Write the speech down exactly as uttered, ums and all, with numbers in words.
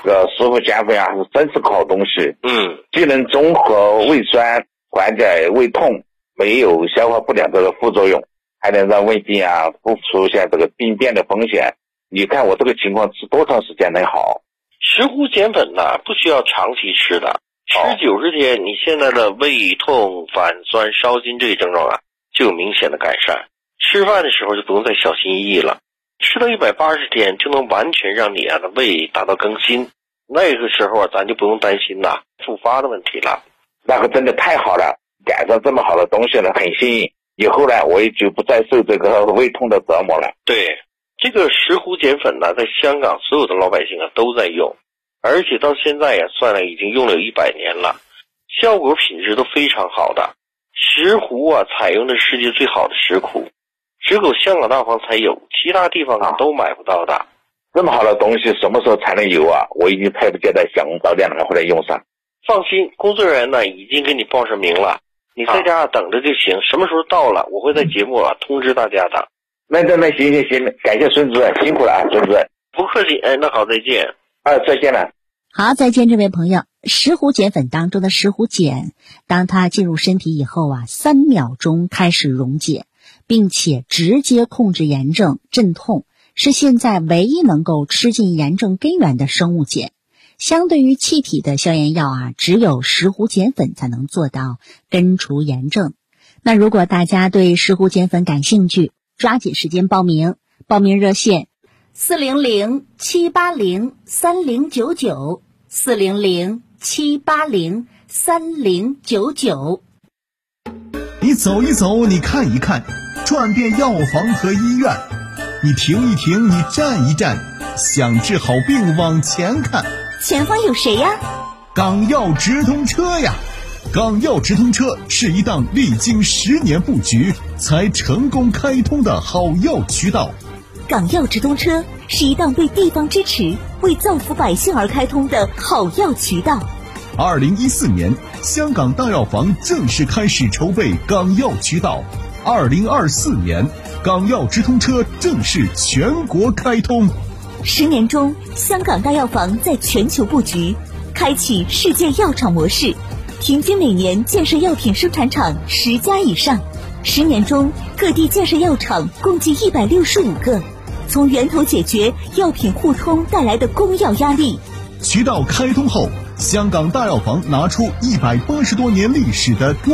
这个食护减肥啊是真是个好东西。 嗯， 既能中和胃酸，缓解胃痛，没有消化不良这个副作用，还能让胃镜啊不出现这个病变的风险。你看我这个情况吃多长时间能好？ 石斛碱粉呢，不需要长期吃的，吃九十天，你现在的胃痛、反酸、烧心这些症状啊，就有明显的改善。吃饭的时候就不用再小心翼翼了，吃到一百八十天就能完全让你啊的胃达到更新。那个时候啊，咱就不用担心呐复发的问题了。 那个真的太好了，赶上这么好的东西了，很幸运。以后呢，我也就不再受这个胃痛的折磨了。 对，这个石斛碱粉呢，在香港所有的老百姓啊都在用，而且到现在呀，算了已经用了有一百年了，效果品质都非常好的。石斛啊，采用的世界最好的石斛，只有香港大房才有，其他地方啊都买不到的。 这么好的东西什么时候才能有啊？我已经迫不及待想早点拿回来用上。 放心，工作人员呢已经给你报上名了，你在家等着就行，什么时候到了我会在节目啊通知大家的。 那那那行行行，感谢孙主任，辛苦了啊，孙主任。 不客气，哎，那好，再见。 啊，再见了。 好，再见，这位朋友。石斛碱粉当中的石斛碱，当它进入身体以后啊，三秒钟开始溶解，并且直接控制炎症、镇痛，是现在唯一能够吃进炎症根源的生物碱。相对于气体的消炎药啊，只有石斛碱粉才能做到根除炎症。那如果大家对石斛碱粉感兴趣，抓紧时间报名，报名热线四零零七八零三零九九，四零零七八零三零九九。 你走一走，你看一看，转遍药房和医院，你停一停，你站一站，想治好病往前看。 前方有谁呀？ 港药直通车呀！港药直通车是一档历经十年布局才成功开通的好药渠道。 港药直通车是一档为地方支持、为造福百姓而开通的好药渠道。 二零一四年，香港大药房正式开始筹备港药渠道。二零二四年，港药直通车正式全国开通。 十年中，香港大药房在全球布局，开启世界药厂模式，平均每年建设药品生产厂十家以上。十年中，各地建设药厂共计一百六十五个，从源头解决药品互通带来的供药压力。 渠道开通后，香港大药房拿出一百八十多年历史的